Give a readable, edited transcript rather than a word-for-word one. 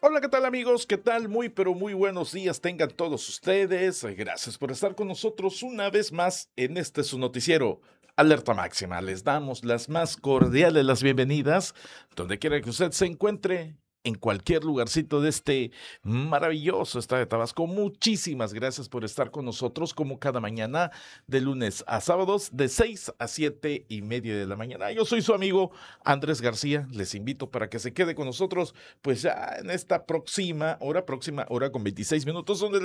Hola, ¿qué tal amigos? ¿Qué tal? Muy, pero muy buenos días tengan todos ustedes. Gracias por estar con nosotros una vez más en este su noticiero Alerta Máxima. Les damos las más cordiales las bienvenidas, donde quiera que usted se encuentre, en cualquier lugarcito de este maravilloso estado de Tabasco. Muchísimas gracias por estar con nosotros como cada mañana, de lunes a sábados, de 6 a 7:30 de la mañana. Yo soy su amigo Andrés García. Les invito para que se quede con nosotros pues ya en esta próxima hora con 26 minutos, donde